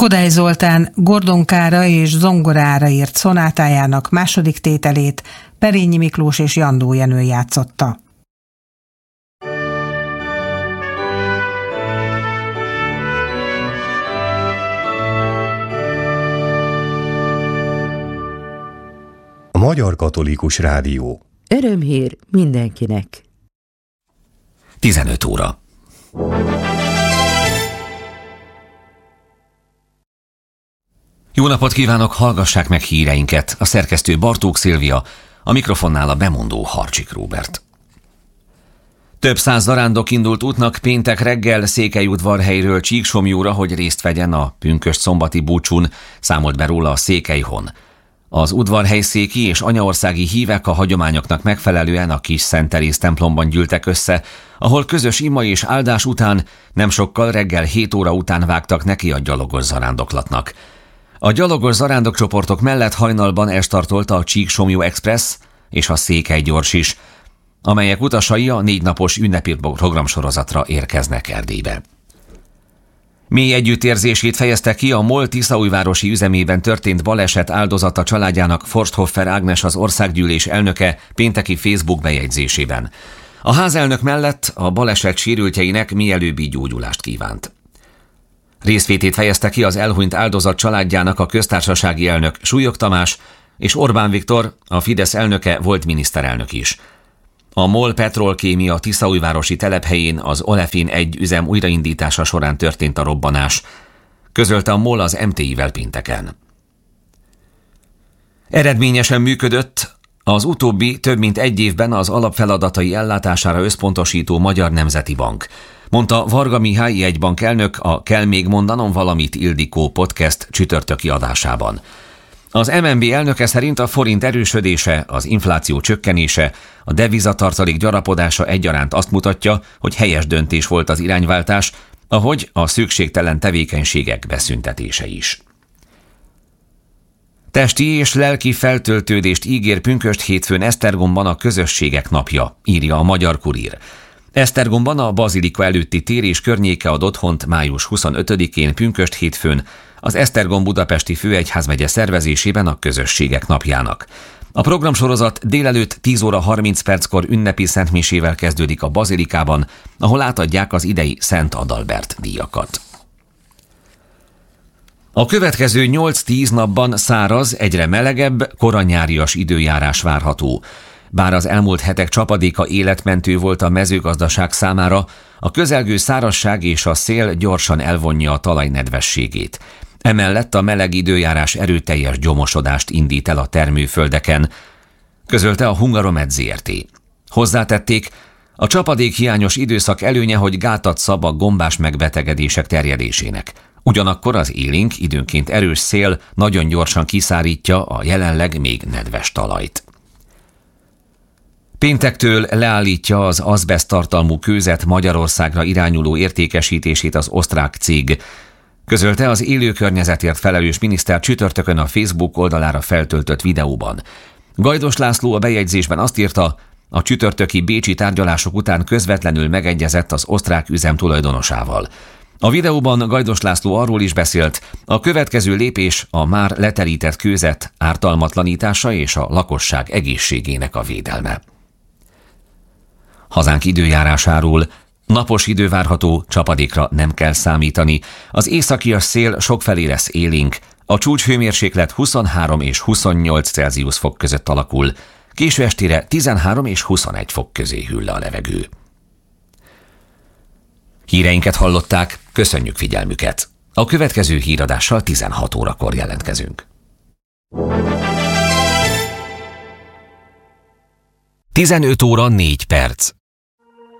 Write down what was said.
Kodály Zoltán gordonkára és zongorára írt szonátájának második tételét Perényi Miklós és Jandó Jenő játszotta. A Magyar Katolikus Rádió. Örömhír mindenkinek. 15 óra. Jó napot kívánok, hallgassák meg híreinket. A szerkesztő Bartók Szilvia, a mikrofonnál a bemondó Harcsik Róbert. Több száz zarándok indult útnak péntek reggel Székelyudvarhelyről Csíksomlyúra, hogy részt vegyen a pünkösdszombati búcsún, számolt be róla a Székelyhon. Az udvarhelyszéki és anyaországi hívek a hagyományoknak megfelelően a Kis Szent Teréz templomban gyűltek össze, ahol közös ima és áldás után nem sokkal reggel 7 óra után vágtak neki a gyalogos zarándoklatnak. A gyalogos zarándokcsoportok mellett hajnalban estartolt a Csíksomlyú Express és a Székely Gyors is, amelyek utasai a 4 napos ünnepi programsorozatra érkeznek Erdélybe. Mély együttérzését fejezte ki a MOL tiszaújvárosi üzemében történt baleset áldozata családjának Forsthoffer Ágnes, az országgyűlés elnöke pénteki Facebook bejegyzésében. A házelnök mellett a baleset sérültjeinek mielőbbi gyógyulást kívánt. Részvétét fejezte ki az elhunyt áldozat családjának a köztársasági elnök Súlyog Tamás és Orbán Viktor, a Fidesz elnöke, volt miniszterelnök is. A MOL Petrolkémia tiszaújvárosi telephelyén az Olefin 1 üzem újraindítása során történt a robbanás, közölte a MOL az MTI-vel pénteken. Eredményesen működött az utóbbi több mint egy évben az alapfeladatai ellátására összpontosító Magyar Nemzeti Bank, mondta Varga Mihály jegybank elnök a Kell még mondanom valamit Ildikó podcast csütörtöki adásában. Az MNB elnöke szerint a forint erősödése, az infláció csökkenése, a devizatartalék gyarapodása egyaránt azt mutatja, hogy helyes döntés volt az irányváltás, ahogy a szükségtelen tevékenységek beszüntetése is. Testi és lelki feltöltődést ígér pünkösd hétfőn Esztergomban a Közösségek Napja, írja a Magyar Kurír. Esztergomban a bazilika előtti tér és környéke ad otthont május 25-én pünkösd hétfőn az Esztergom-Budapesti Főegyházmegye szervezésében a Közösségek Napjának. A programsorozat délelőtt 10 óra 30 perckor ünnepi szentmisével kezdődik a bazilikában, ahol átadják az idei Szent Adalbert díjakat. A következő 8-10 napban száraz, egyre melegebb, koranyárias időjárás várható. Bár az elmúlt hetek csapadéka életmentő volt a mezőgazdaság számára, a közelgő szárazság és a szél gyorsan elvonja a talaj nedvességét. Emellett a meleg időjárás erőteljes gyomosodást indít el a termőföldeken, közölte a Hungaromed Zrt. Hozzátették, a csapadékhiányos időszak előnye, hogy gátat szab a gombás megbetegedések terjedésének. Ugyanakkor az élénk, időnként erős szél nagyon gyorsan kiszárítja a jelenleg még nedves talajt. Péntektől leállítja az azbeszt tartalmú kőzet Magyarországra irányuló értékesítését az osztrák cég, közölte az élő környezetért felelős miniszter csütörtökön a Facebook oldalára feltöltött videóban. Gajdos László a bejegyzésben azt írta, a csütörtöki bécsi tárgyalások után közvetlenül megegyezett az osztrák üzem tulajdonosával. A videóban Gajdos László arról is beszélt, a következő lépés a már leterített kőzet ártalmatlanítása és a lakosság egészségének a védelme. Hazánk időjárásáról: napos idő várható, csapadékra nem kell számítani, az északias szél sokfelé lesz élénk, a csúcshőmérséklet 23 és 28 Celsius fok között alakul, késő estére 13 és 21 fok közé hűl le a levegő. Híreinket hallották, köszönjük figyelmüket! A következő híradással 16 órakor jelentkezünk. 15 óra 4 perc.